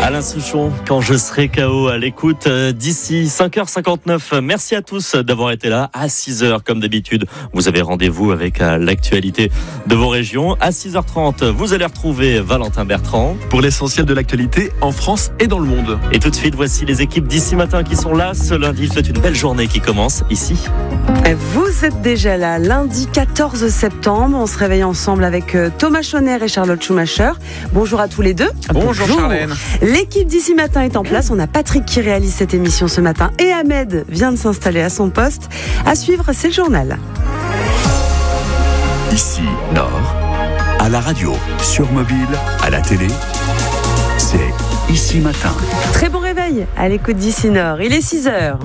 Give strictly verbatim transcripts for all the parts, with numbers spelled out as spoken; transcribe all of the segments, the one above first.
Alain Souchon, quand je serai K O, à l'écoute d'ici cinq heures cinquante-neuf. Merci à tous d'avoir été là. À six heures, comme d'habitude, vous avez rendez-vous avec l'actualité de vos régions. À six heures trente, vous allez retrouver Valentin Bertrand pour l'essentiel de l'actualité en France et dans le monde. Et tout de suite, voici les équipes d'ici matin qui sont là. Ce lundi, c'est une belle journée qui commence ici. Vous êtes déjà là, lundi quatorze septembre. On se réveille ensemble avec Thomas Chonner et Charlotte Schumacher. Bonjour à tous les deux. Bonjour, Bonjour. Charlène. L'équipe d'ici matin est en place. On a Patrick qui réalise cette émission ce matin et Ahmed vient de s'installer à son poste. À suivre, c'est le journal. Ici, Nord, à la radio, sur mobile, à la télé, c'est Ici Matin. Très bon réveil à l'écoute d'ici Nord. Il est six heures.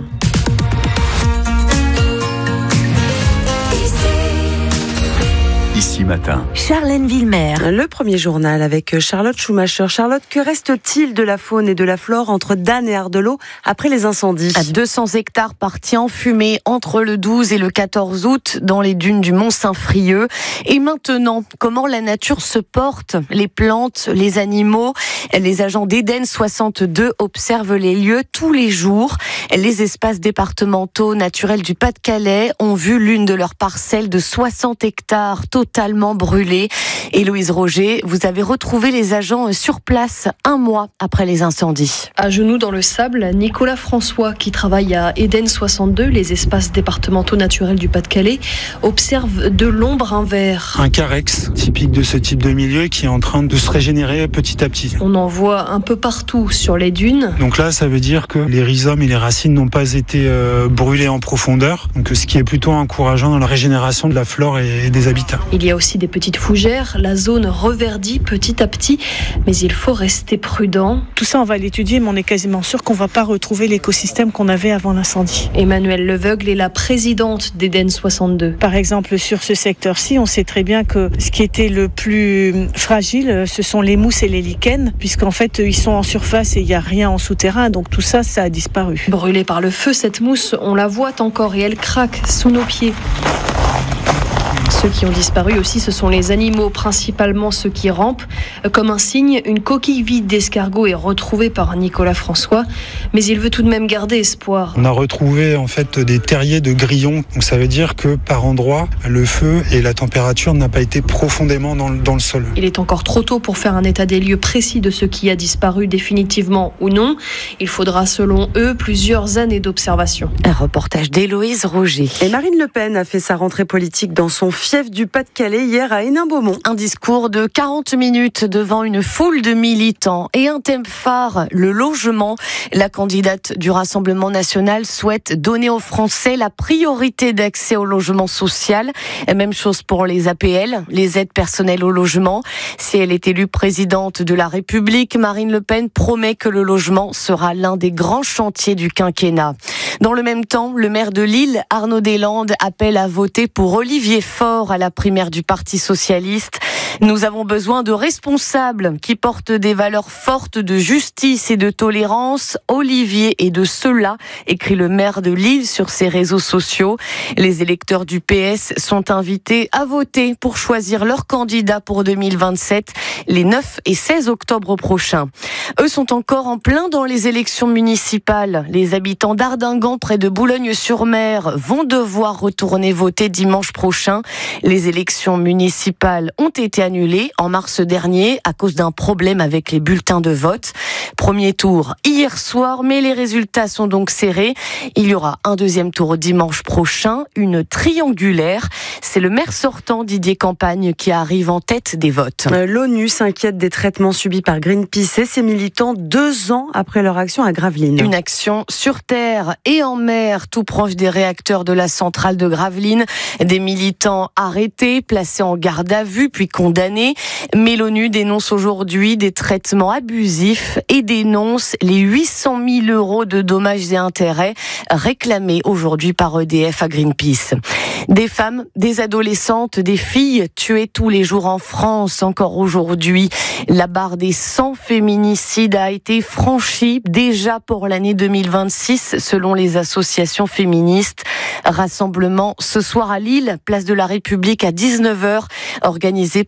Ici Matin. Charlène Villemer. Le premier journal avec Charlotte Schumacher. Charlotte, que reste-t-il de la faune et de la flore entre Dan et Ardelot après les incendies ? À deux cents hectares partis en fumée entre le douze et le quatorze août dans les dunes du Mont-Saint-Frieux. Et maintenant, comment la nature se porte ? Les plantes, les animaux. Les agents d'Eden soixante-deux observent les lieux tous les jours. Les espaces départementaux naturels du Pas-de-Calais ont vu l'une de leurs parcelles de soixante hectares totalement brûlée. Héloïse Roger, vous avez retrouvé les agents sur place un mois après les incendies. À genoux dans le sable, Nicolas François, qui travaille à Eden soixante-deux, les espaces départementaux naturels du Pas-de-Calais, observe de longs brins verts. Un carex typique de ce type de milieu qui est en train de se régénérer petit à petit. On en voit un peu partout sur les dunes. Donc là, ça veut dire que les rhizomes et les racines n'ont pas été euh, brûlés en profondeur, donc ce qui est plutôt encourageant dans la régénération de la flore et des habitats. Il y a aussi des petites fougères, la zone reverdit petit à petit, mais il faut rester prudent. Tout ça, on va l'étudier, mais on est quasiment sûr qu'on ne va pas retrouver l'écosystème qu'on avait avant l'incendie. Emmanuelle Leveugle est la présidente d'Eden soixante-deux. Par exemple, sur ce secteur-ci, on sait très bien que ce qui était le plus fragile, ce sont les mousses et les lichens, puisqu'en fait, ils sont en surface et il n'y a rien en souterrain, donc tout ça, ça a disparu. Brûlée par le feu, cette mousse, on la voit encore et elle craque sous nos pieds. Ceux qui ont disparu aussi, ce sont les animaux, principalement ceux qui rampent. Comme un signe, une coquille vide d'escargot est retrouvée par Nicolas François, mais il veut tout de même garder espoir. On a retrouvé en fait des terriers de grillons, donc ça veut dire que par endroits, le feu et la température n'ont pas été profondément dans le, dans le sol. Il est encore trop tôt pour faire un état des lieux précis de ce qui a disparu définitivement ou non. Il faudra, selon eux, plusieurs années d'observation. Un reportage d'Héloïse Roger. Et Marine Le Pen a fait sa rentrée politique dans son fief du Pas-de-Calais hier à Hénin-Beaumont. Un discours de quarante minutes devant une foule de militants et un thème phare, le logement. La candidate du Rassemblement national souhaite donner aux Français la priorité d'accès au logement social. Même chose pour les A P L, les aides personnelles au logement. Si elle est élue présidente de la République, Marine Le Pen promet que le logement sera l'un des grands chantiers du quinquennat. Dans le même temps, le maire de Lille, Arnaud Deslandes, appelle à voter pour Olivier Faure à la primaire du Parti socialiste. Nous avons besoin de responsables qui portent des valeurs fortes de justice et de tolérance. Olivier est de ceux-là, écrit le maire de Lille sur ses réseaux sociaux. Les électeurs du P S sont invités à voter pour choisir leur candidat pour deux mille vingt-sept, les neuf et seize octobre prochains. Eux sont encore en plein dans les élections municipales. Les habitants d'Ardingan, près de Boulogne-sur-Mer, vont devoir retourner voter dimanche prochain. Les élections municipales ont été annulées en mars dernier à cause d'un problème avec les bulletins de vote. Premier tour hier soir, mais les résultats sont donc serrés. Il y aura un deuxième tour dimanche prochain, une triangulaire. C'est le maire sortant, Didier Campagne, qui arrive en tête des votes. L'ONU s'inquiète des traitements subis par Greenpeace et ses militants deux ans après leur action à Gravelines. Une action sur terre et en mer, tout proche des réacteurs de la centrale de Gravelines. Des militants arrêtés, placés en garde à vue, puis condamnés. Mais l'ONU dénonce aujourd'hui des traitements abusifs et dénonce les huit cent mille euros de dommages et intérêts réclamés aujourd'hui par E D F à Greenpeace. Des femmes, des adolescentes, des filles tuées tous les jours en France, encore aujourd'hui. La barre des cent féminicides a été franchie déjà pour l'année deux mille vingt-six, selon les associations féministes. Rassemblement ce soir à Lille, place de la République à dix-neuf heures, organisé par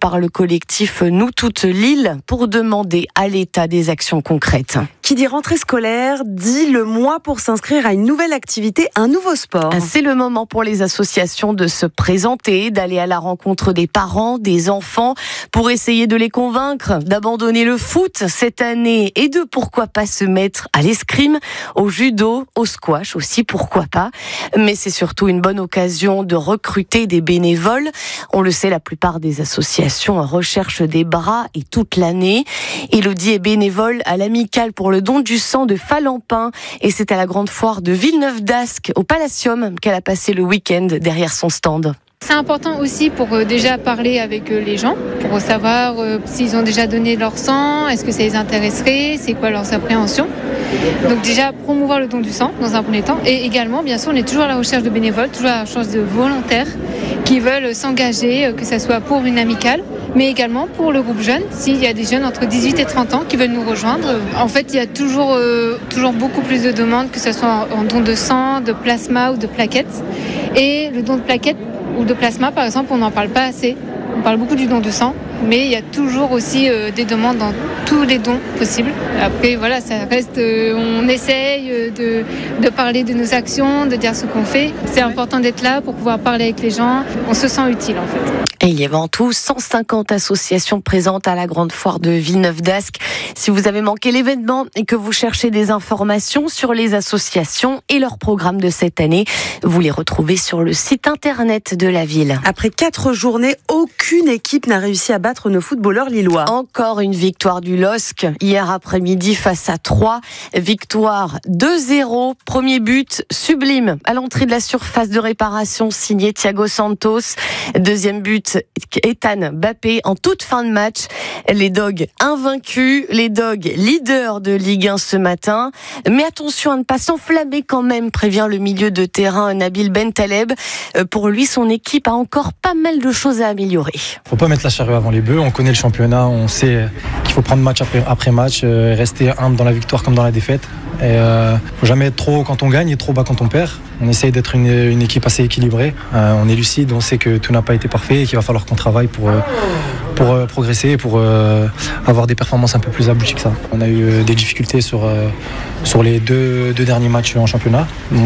par le collectif Nous Toutes Lille pour demander à l'État des actions concrètes. Qui dit rentrée scolaire, dit le mois pour s'inscrire à une nouvelle activité, un nouveau sport. C'est le moment pour les associations de se présenter, d'aller à la rencontre des parents, des enfants, pour essayer de les convaincre d'abandonner le foot cette année et de pourquoi pas se mettre à l'escrime, au judo, au squash aussi, pourquoi pas. Mais c'est surtout une bonne occasion de recruter des bénévoles. On le sait, la plupart des associations recherchent des bras et toute l'année. Élodie est bénévole à l'amicale pour le don du sang de Falampin et c'est à la grande foire de Villeneuve-d'Ascq au Palacium qu'elle a passé le week-end derrière son stand. C'est important aussi pour euh, déjà parler avec euh, les gens, pour savoir euh, s'ils ont déjà donné leur sang, est-ce que ça les intéresserait, c'est quoi leurs appréhensions. Donc déjà promouvoir le don du sang dans un premier temps. Et également, bien sûr, on est toujours à la recherche de bénévoles, toujours à la recherche de volontaires qui veulent s'engager, euh, que ce soit pour une amicale, mais également pour le groupe jeune, s'il y a des jeunes entre dix-huit et trente ans qui veulent nous rejoindre. En fait, il y a toujours, euh, toujours beaucoup plus de demandes, que ce soit en, en don de sang, de plasma ou de plaquettes. Et le don de plaquettes ou de plasma, par exemple, on n'en parle pas assez. On parle beaucoup du don de sang, mais il y a toujours aussi euh, des demandes dans tous les dons possibles. Après, voilà, ça reste, euh, on essaye euh, de, de parler de nos actions, de dire ce qu'on fait. C'est important d'être là pour pouvoir parler avec les gens. On se sent utile, en fait. Et il y avait en tout cent cinquante associations présentes à la grande foire de Villeneuve-d'Ascq. Si vous avez manqué l'événement et que vous cherchez des informations sur les associations et leurs programmes de cette année, vous les retrouvez sur le site internet de la ville. Après quatre journées, aucune équipe n'a réussi à battre nos footballeurs lillois. Encore une victoire du L O S C hier après-midi face à Troyes. Victoire deux zéro. Premier but sublime à l'entrée de la surface de réparation signé Thiago Santos. Deuxième but, Ethan Bappé en toute fin de match. Les Dogs invaincus, les Dogs leaders de Ligue un ce matin. Mais attention à ne pas s'enflammer quand même, prévient le milieu de terrain Nabil Bentaleb. Pour lui, son équipe a encore pas mal de choses à améliorer. Faut pas mettre la charrue avant les bœufs. On connaît le championnat, on sait qu'il faut prendre match après, après match, euh, rester humble dans la victoire comme dans la défaite. Et euh, faut jamais être trop haut quand on gagne et trop bas quand on perd. On essaye d'être une, une équipe assez équilibrée. Euh, on est lucide, on sait que tout n'a pas été parfait et qu'il va falloir qu'on travaille pour, euh, pour euh, progresser et pour euh, avoir des performances un peu plus abouties que ça. On a eu euh, des difficultés sur, euh, sur les deux, deux derniers matchs en championnat.